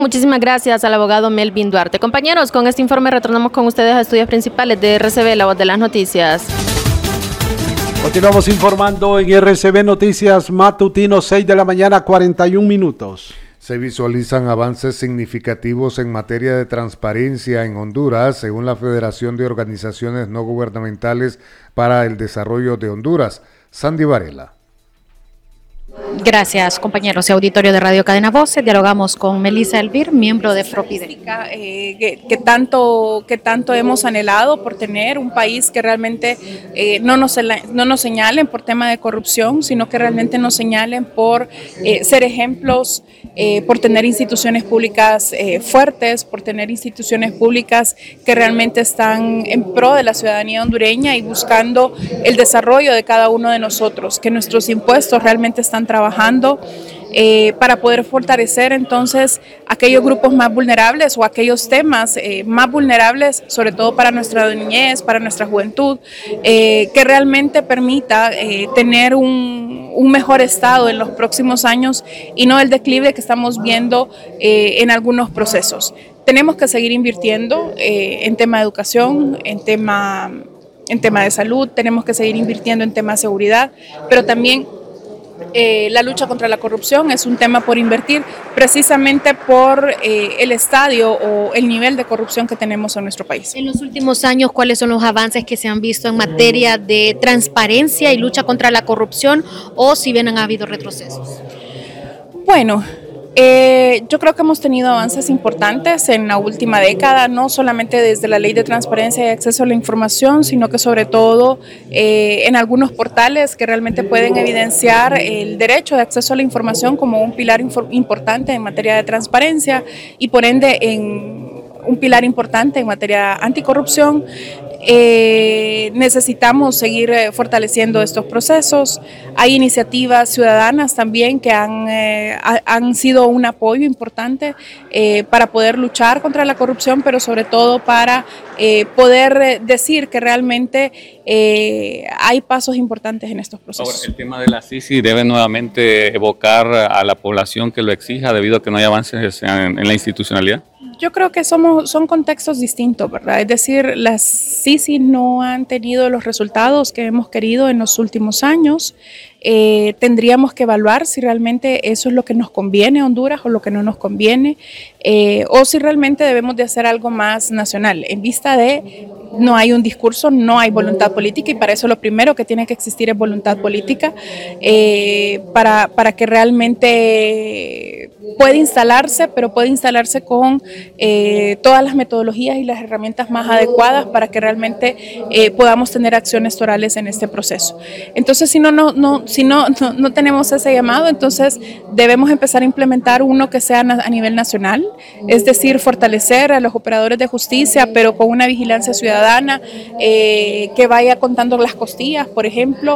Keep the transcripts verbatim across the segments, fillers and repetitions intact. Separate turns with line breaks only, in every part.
Muchísimas gracias al abogado Melvin Duarte. Compañeros, con este informe retornamos con ustedes a estudios principales de R C B, la voz de las noticias.
Continuamos informando en R C B Noticias Matutino, seis de la mañana, cuarenta y un minutos.
Se visualizan avances significativos en materia de transparencia en Honduras, según la Federación de Organizaciones No Gubernamentales para el Desarrollo de Honduras. Sandy Varela.
Gracias, compañeros y auditorio de Radio Cadena Voces. Dialogamos con Melissa Elvir, miembro de FROPIDE.
Eh, que, que, tanto, que tanto hemos anhelado por tener un país que realmente eh, no, nos, no nos señalen por tema de corrupción, sino que realmente nos señalen por eh, ser ejemplos, eh, por tener instituciones públicas eh, fuertes, por tener instituciones públicas que realmente están en pro de la ciudadanía hondureña y buscando el desarrollo de cada uno de nosotros, que nuestros impuestos realmente están trabajando eh, para poder fortalecer entonces aquellos grupos más vulnerables o aquellos temas eh, más vulnerables, sobre todo para nuestra niñez, para nuestra juventud, eh, que realmente permita eh, tener un, un mejor estado en los próximos años y no el declive que estamos viendo eh, en algunos procesos. Tenemos que seguir invirtiendo eh, en tema de educación, en tema, en tema de salud, tenemos que seguir invirtiendo en tema de seguridad, pero también Eh, la lucha contra la corrupción es un tema por invertir precisamente por eh, el estadio o el nivel de corrupción que tenemos en nuestro país.
En los últimos años, ¿cuáles son los avances que se han visto en materia de transparencia y lucha contra la corrupción o si bien han habido retrocesos?
Bueno, Eh, yo creo que hemos tenido avances importantes en la última década, no solamente desde la Ley de Transparencia y Acceso a la Información, sino que sobre todo eh, en algunos portales que realmente pueden evidenciar el derecho de acceso a la información como un pilar importante en materia de transparencia y por ende en un pilar importante en materia anticorrupción. Eh, necesitamos seguir eh, fortaleciendo estos procesos. Hay iniciativas ciudadanas también que han, eh, ha, han sido un apoyo importante eh, para poder luchar contra la corrupción, pero sobre todo para eh, poder eh, decir que realmente eh, hay pasos importantes en estos procesos.
Ahora, el tema de la C I C I debe nuevamente evocar a la población que lo exija debido a que no hay avances en, en la institucionalidad.
Yo creo que somos, son contextos distintos, ¿verdad? Es decir, las C I C I no han tenido los resultados que hemos querido en los últimos años. Eh, tendríamos que evaluar si realmente eso es lo que nos conviene a Honduras o lo que no nos conviene, eh, o si realmente debemos de hacer algo más nacional, en vista de no hay un discurso, no hay voluntad política y para eso lo primero que tiene que existir es voluntad política eh, para, para que realmente pueda instalarse, pero puede instalarse con eh, todas las metodologías y las herramientas más adecuadas para que realmente eh, podamos tener acciones torales en este proceso. Entonces, si no, no, no Si no, no, no tenemos ese llamado, entonces debemos empezar a implementar uno que sea a nivel nacional, es decir, fortalecer a los operadores de justicia, pero con una vigilancia ciudadana eh, que vaya contando las costillas, por ejemplo,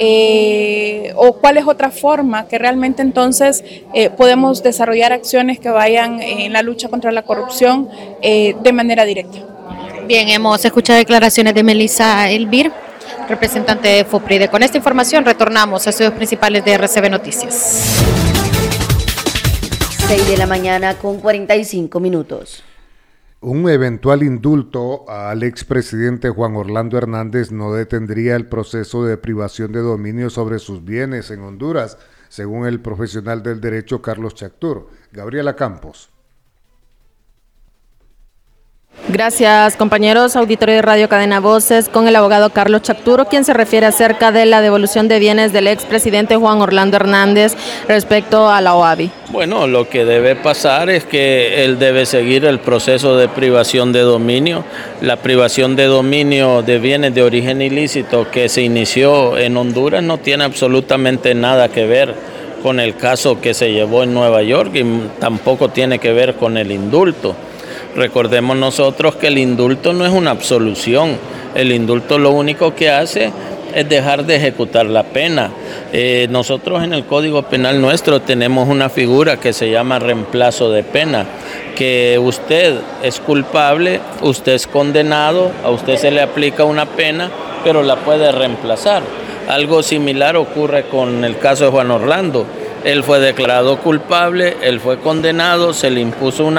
eh, o cuál es otra forma que realmente entonces eh, podemos desarrollar acciones que vayan en la lucha contra la corrupción eh, de manera directa.
Bien, hemos escuchado declaraciones de Melissa Elvir, representante de FOPRIDE. Con esta información retornamos a estudios principales de R C B Noticias.
seis de la mañana con cuarenta y cinco minutos.
Un eventual indulto al expresidente Juan Orlando Hernández no detendría el proceso de privación de dominio sobre sus bienes en Honduras, según el profesional del derecho Carlos Chactur. Gabriela Campos.
Gracias, compañeros. Auditorio de Radio Cadena Voces con el abogado Carlos Chacturo, quien se refiere acerca de la devolución de bienes del expresidente Juan Orlando Hernández respecto a la O A B I.
Bueno, lo que debe pasar es que él debe seguir el proceso de privación de dominio. La privación de dominio de bienes de origen ilícito que se inició en Honduras no tiene absolutamente nada que ver con el caso que se llevó en Nueva York y tampoco tiene que ver con el indulto. Recordemos nosotros que el indulto no es una absolución, el indulto lo único que hace es dejar de ejecutar la pena. Eh, nosotros en el Código Penal nuestro tenemos una figura que se llama reemplazo de pena, que usted es culpable, usted es condenado, a usted se le aplica una pena, pero la puede reemplazar. Algo similar ocurre con el caso de Juan Orlando. Él fue declarado culpable, él fue condenado, se le impuso una